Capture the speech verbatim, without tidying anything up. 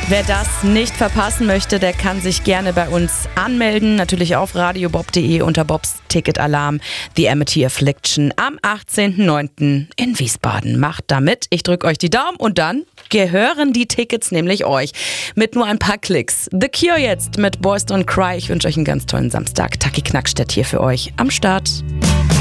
Wer das nicht verpassen möchte, der kann sich gerne bei uns anmelden. Natürlich auf radiobob punkt de unter Bobs Ticketalarm. The Amity Affliction am achtzehnten neunten in Wiesbaden. Macht damit. Ich drücke euch die Daumen und dann gehören die Tickets nämlich euch. Mit nur ein paar Klicks. The Cure jetzt mit Boys Don't Cry. Ich wünsche euch einen ganz tollen Samstag. Taki Knackstedt hier für euch am Start.